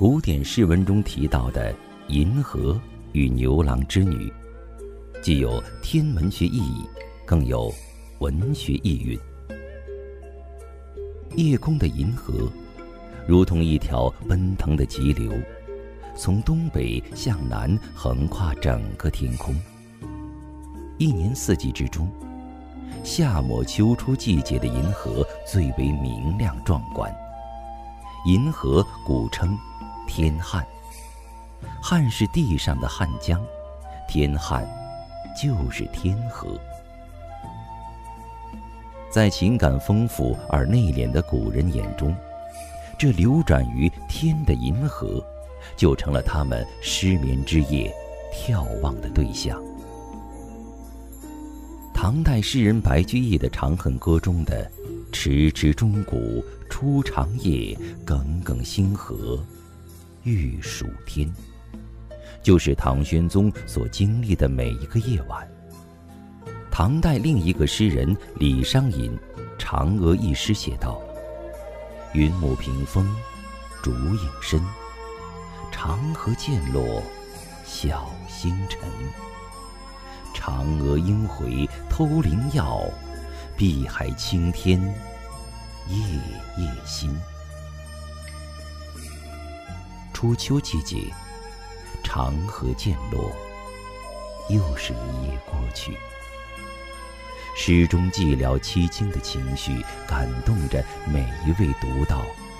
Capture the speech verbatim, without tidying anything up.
古典诗文中提到的银河与牛郎织女，既有天文学意义，更有文学意蕴。夜空的银河如同一条奔腾的急流，从东北向南横跨整个天空。一年四季之中，夏末秋初季节的银河最为明亮壮观。银河古称天汉，汉是地上的汉江，天汉就是天河。在情感丰富而内敛的古人眼中，这流转于天的银河就成了他们失眠之夜眺望的对象。唐代诗人白居易的《长恨歌》中的迟迟钟鼓初长夜，耿耿星河欲曙天，就是唐玄宗所经历的每一个夜晚。唐代另一个诗人李商隐《嫦娥》一诗写道：云母屏风烛影深，长河渐落晓星沉。嫦娥应回偷灵药，碧海青天夜夜心。初秋季节，长河渐落，又是一夜过去。诗中寂寥凄清的情绪，感动着每一位读到